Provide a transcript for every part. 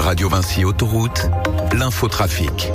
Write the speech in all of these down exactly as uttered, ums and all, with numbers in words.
Radio Vinci Autoroute, l'infotrafic.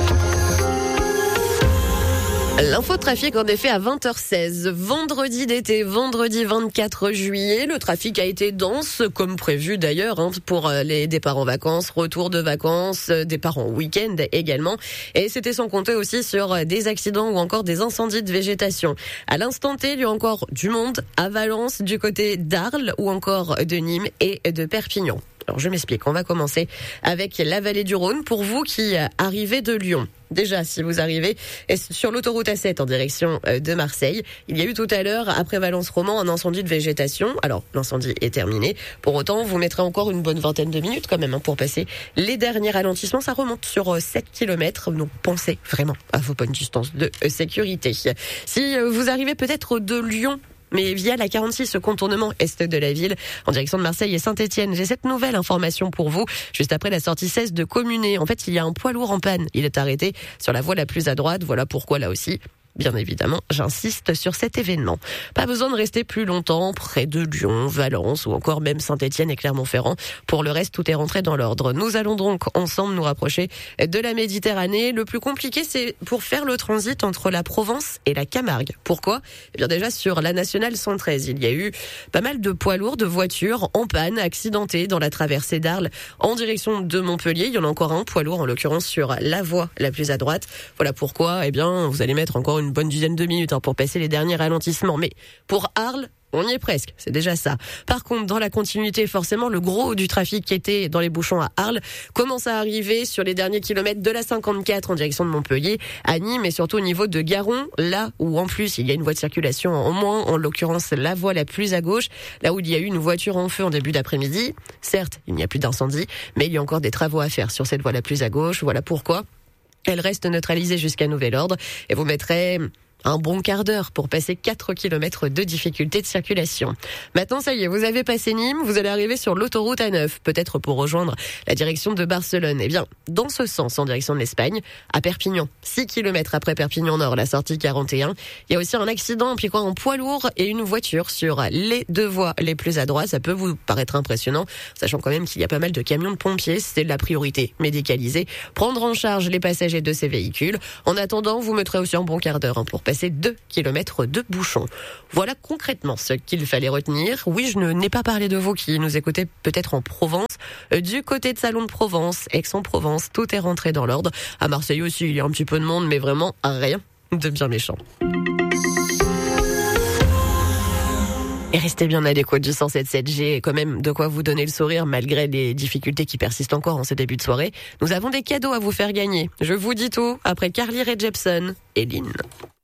L'infotrafic en effet à vingt heures seize, vendredi d'été, vendredi vingt-quatre juillet. Le trafic a été dense, comme prévu d'ailleurs, hein, pour les départs en vacances, retour de vacances, départs en week-end également. Et c'était sans compter aussi sur des accidents ou encore des incendies de végétation. À l'instant T, il y a encore du monde à Valence, du côté d'Arles ou encore de Nîmes et de Perpignan. Alors je m'explique, on va commencer avec la vallée du Rhône pour vous qui arrivez de Lyon. Déjà, si vous arrivez sur l'autoroute A sept en direction de Marseille, il y a eu tout à l'heure, après Valence-Roman, un incendie de végétation. Alors, l'incendie est terminé. Pour autant, vous mettrez encore une bonne vingtaine de minutes quand même hein, pour passer les derniers ralentissements. Ça remonte sur sept kilomètres, donc pensez vraiment à vos bonnes distances de sécurité. Si vous arrivez peut-être de Lyon, mais via la quarante-six, ce contournement est de la ville, en direction de Marseille et Saint-Etienne. J'ai cette nouvelle information pour vous, juste après la sortie seize de Communé. En fait, il y a un poids lourd en panne. Il est arrêté sur la voie la plus à droite. Voilà pourquoi, là aussi, bien évidemment, j'insiste sur cet événement. Pas besoin de rester plus longtemps près de Lyon, Valence ou encore même Saint-Etienne et Clermont-Ferrand. Pour le reste, tout est rentré dans l'ordre. Nous allons donc ensemble nous rapprocher de la Méditerranée. Le plus compliqué, c'est pour faire le transit entre la Provence et la Camargue. Pourquoi ? Eh bien déjà, sur la nationale cent treize, il y a eu pas mal de poids lourds, de voitures en panne, accidentées dans la traversée d'Arles en direction de Montpellier. Il y en a encore un poids lourd, en l'occurrence sur la voie la plus à droite. Voilà pourquoi, eh bien, vous allez mettre encore une bonne dizaine de minutes hein, pour passer les derniers ralentissements. Mais pour Arles, on y est presque, c'est déjà ça. Par contre, dans la continuité, forcément, le gros du trafic qui était dans les bouchons à Arles commence à arriver sur les derniers kilomètres de la cinquante-quatre en direction de Montpellier, à Nîmes et surtout au niveau de Garon, là où en plus il y a une voie de circulation en moins, en l'occurrence la voie la plus à gauche, là où il y a eu une voiture en feu en début d'après-midi. Certes, il n'y a plus d'incendie, mais il y a encore des travaux à faire sur cette voie la plus à gauche. Voilà pourquoi elle reste neutralisée jusqu'à nouvel ordre et vous mettrez un bon quart d'heure pour passer quatre kilomètres de difficulté de circulation. Maintenant, ça y est, vous avez passé Nîmes, vous allez arriver sur l'autoroute A neuf, peut-être pour rejoindre la direction de Barcelone. Eh bien, dans ce sens, en direction de l'Espagne, à Perpignan, six kilomètres après Perpignan Nord, la sortie quarante et un, il y a aussi un accident impliquant un poids lourd et une voiture sur les deux voies les plus à droite. Ça peut vous paraître impressionnant, sachant quand même qu'il y a pas mal de camions de pompiers, c'est la priorité médicalisée. Prendre en charge les passagers de ces véhicules. En attendant, vous mettrez aussi un bon quart d'heure hein, pour passer deux kilomètres de bouchons. Voilà concrètement ce qu'il fallait retenir. Oui, je n'ai pas parlé de vous qui nous écoutez peut-être en Provence. Du côté de Salon de Provence, Aix-en-Provence, tout est rentré dans l'ordre. À Marseille aussi, il y a un petit peu de monde, mais vraiment rien de bien méchant. Et restez bien à l'écoute du cent sept virgule sept. J'ai quand même de quoi vous donner le sourire malgré les difficultés qui persistent encore en ce début de soirée. Nous avons des cadeaux à vous faire gagner. Je vous dis tout après Carly Rae Jepsen et Lynn.